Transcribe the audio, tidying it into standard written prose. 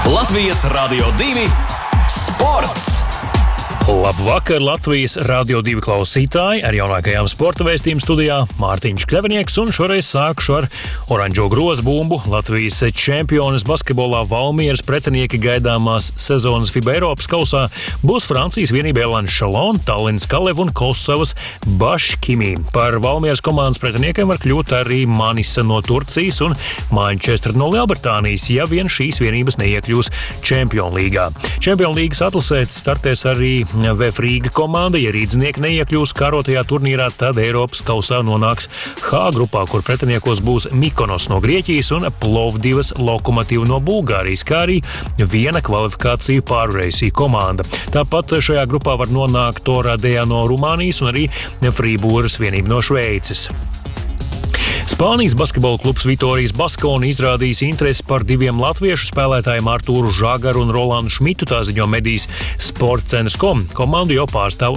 Latvijas Radio 2 sports! Labvakar, Latvijas Radio 2 klausītāji, ar jaunākajām sporta vēstījumu studijā Mārtiņš Kļavinieks, un šoreiz sākšu ar oranžo grozbumbu. Latvijas čempiones basketbolā Valmieras pretinieki gaidāmās sezonas FIBA Eiropas kausā būs Francijas vienība Elan Chalon, Tallinas Kalev un Kosovas Baškimi. Par Valmieras komandas pretiniekiem var kļūt arī Manisa no Turcijas un Manchester no Lielbritānijas, ja vien šīs vienības neiekļūs Čempionlīgā. Čempionlīgas atlasēs startēs arī VF Rīga komanda. Ja rīdznieki neiekļūs karotajā turnīrā, tad Eiropas kausā nonāks H grupā, kur pretiniekos būs Mikonos no Grieķijas un Plovdivas Lokomotiva no Bulgārijas, kā arī viena kvalifikāciju pārvarējusi komanda. Tāpat šajā grupā var nonākt Oradea no Rumānijas un arī Frībūras vienība no Šveices. Spānijas basketbola klubs Vitorijas Baskoni izrādījis interesi par diviem latviešu spēlētājiem Artūru Žagaru un Rolandu Šmitu, tā ziņo medijas Sportcentrs.com. Komandu jau pārstāv